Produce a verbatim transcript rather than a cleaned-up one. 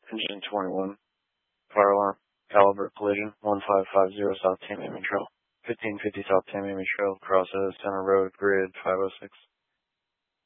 Engine twenty-one. Fire alarm. Caliber collision. one five five zero South Tamiami Trail. fifteen fifty South Tamiami Trail. Crossroads Center Road. Grid five oh six.